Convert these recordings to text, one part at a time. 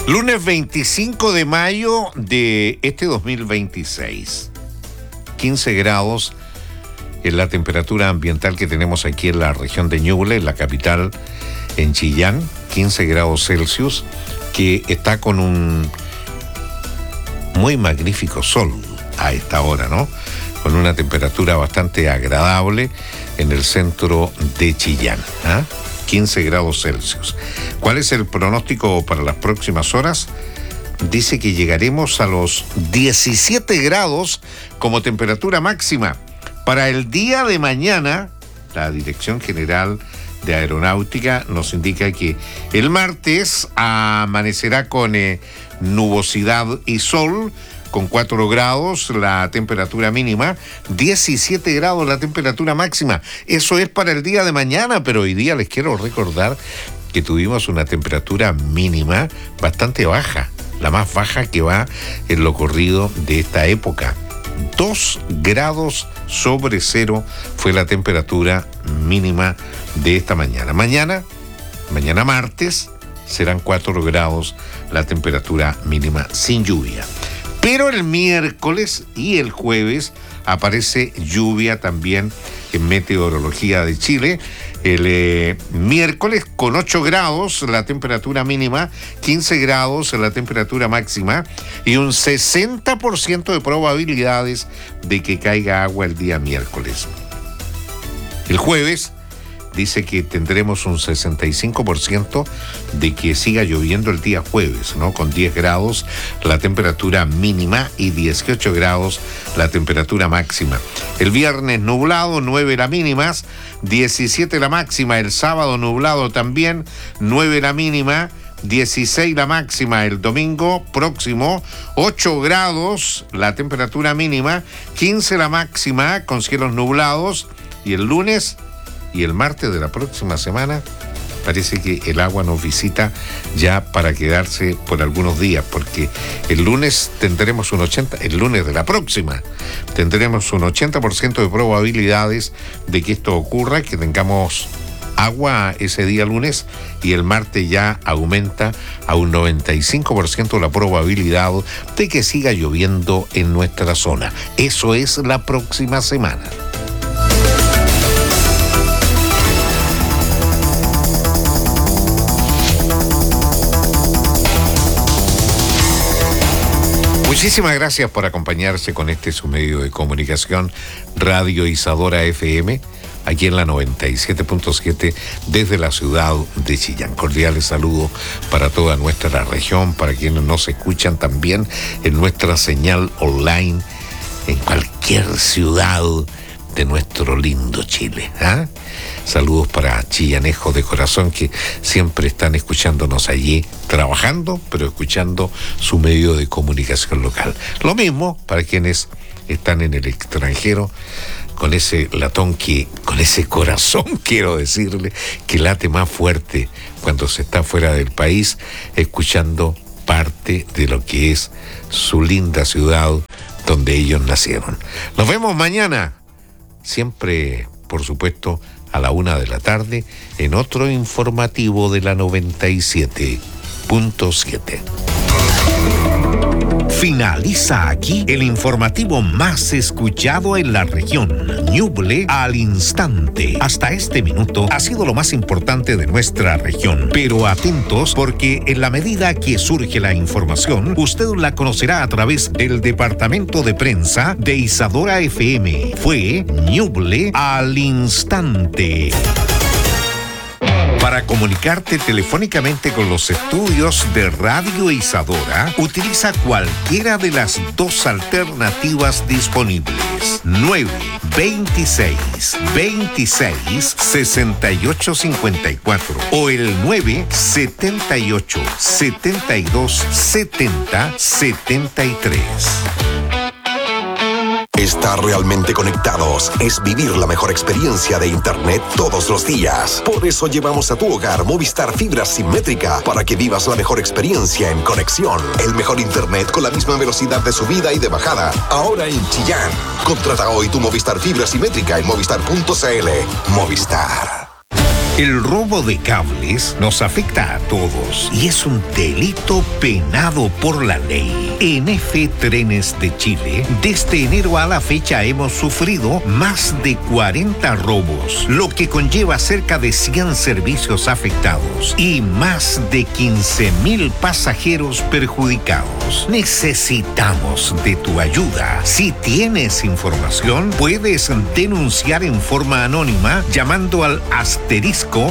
Lunes 25 de mayo de este 2026. 15 grados es la temperatura ambiental que tenemos aquí en la región de Ñuble, en la capital, en Chillán. 15 grados Celsius, que está con un muy magnífico sol a esta hora, ¿no? Con una temperatura bastante agradable en el centro de Chillán, ¿ah? 15 grados Celsius. ¿Cuál es el pronóstico para las próximas horas? Dice que llegaremos a los 17 grados como temperatura máxima. Para el día de mañana, la Dirección General de Aeronáutica nos indica que el martes amanecerá con nubosidad y sol, con 4 grados la temperatura mínima, 17 grados la temperatura máxima. Eso es para el día de mañana, pero hoy día les quiero recordar que tuvimos una temperatura mínima bastante baja, la más baja que va en lo corrido de esta época. 2 grados sobre cero fue la temperatura mínima de esta mañana. Mañana martes, serán 4 grados la temperatura mínima sin lluvia. Pero el miércoles y el jueves aparece lluvia también en Meteorología de Chile. El miércoles con 8 grados la temperatura mínima, 15 grados la temperatura máxima y un 60% de probabilidades de que caiga agua el día miércoles. El jueves dice que tendremos un 65% de que siga lloviendo el día jueves, ¿no? Con 10 grados la temperatura mínima y 18 grados la temperatura máxima. El viernes nublado, 9 la mínima, 17 la máxima. El sábado nublado también, 9 la mínima, 16 la máxima. El domingo próximo, 8 grados la temperatura mínima, 15 la máxima con cielos nublados. Y el lunes y el martes de la próxima semana parece que el agua nos visita ya para quedarse por algunos días, porque el lunes tendremos el lunes de la próxima tendremos un 80% de probabilidades de que esto ocurra, que tengamos agua ese día lunes, y el martes ya aumenta a un 95% la probabilidad de que siga lloviendo en nuestra zona. Eso es la próxima semana. Muchísimas gracias por acompañarse con su medio de comunicación, Radio Isadora FM, aquí en la 97.7 desde la ciudad de Chillán. Cordiales saludos para toda nuestra región, para quienes nos escuchan también en nuestra señal online en cualquier ciudad de nuestro lindo Chile, ¿ah? Saludos para chillanejo de corazón que siempre están escuchándonos allí, trabajando, pero escuchando su medio de comunicación local. Lo mismo para quienes están en el extranjero, con ese con ese corazón, quiero decirle, que late más fuerte cuando se está fuera del país, escuchando parte de lo que es su linda ciudad donde ellos nacieron. Nos vemos mañana, siempre, por supuesto, a la 1 de la tarde, en otro informativo de la 97.7. Finaliza aquí el informativo más escuchado en la región. Ñuble al instante. Hasta este minuto ha sido lo más importante de nuestra región. Pero atentos, porque en la medida que surge la información, usted la conocerá a través del departamento de prensa de Isadora FM. Fue Ñuble al instante. Para comunicarte telefónicamente con los estudios de Radio Isadora, utiliza cualquiera de las dos alternativas disponibles. 926-26-6854 o el 978-72-70-73. Estar realmente conectados es vivir la mejor experiencia de Internet todos los días. Por eso llevamos a tu hogar Movistar Fibra Simétrica para que vivas la mejor experiencia en conexión. El mejor Internet con la misma velocidad de subida y de bajada. Ahora en Chillán. Contrata hoy tu Movistar Fibra Simétrica en movistar.cl. Movistar. El robo de cables nos afecta a todos y es un delito penado por la ley. En EFE Trenes de Chile, desde enero a la fecha hemos sufrido más de 40 robos, lo que conlleva cerca de 100 servicios afectados y más de 15.000 pasajeros perjudicados. Necesitamos de tu ayuda. Si tienes información, puedes denunciar en forma anónima llamando al asterisco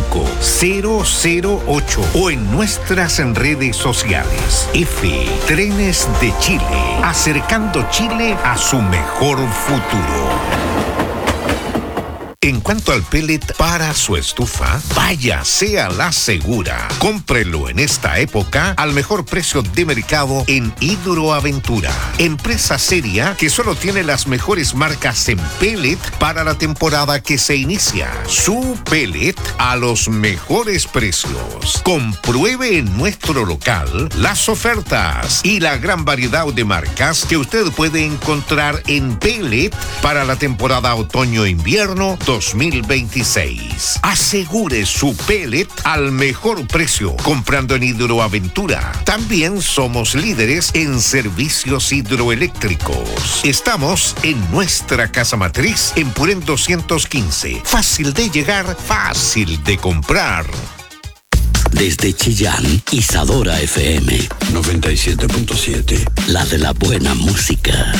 5008 o en nuestras redes sociales. EFE Trenes de Chile, acercando Chile a su mejor futuro. En cuanto al pellet para su estufa, váyase a la segura. Cómprelo en esta época al mejor precio de mercado en Hidroaventura. Empresa seria que solo tiene las mejores marcas en pellet para la temporada que se inicia. Su pellet a los mejores precios. Compruebe en nuestro local las ofertas y la gran variedad de marcas que usted puede encontrar en pellet para la temporada otoño-invierno 2026. Asegure su pellet al mejor precio comprando en Hidroaventura. También somos líderes en servicios hidroeléctricos. Estamos en nuestra casa matriz en Purén 215. Fácil de llegar, fácil de comprar. Desde Chillán, Isadora FM 97.7. La de la buena música.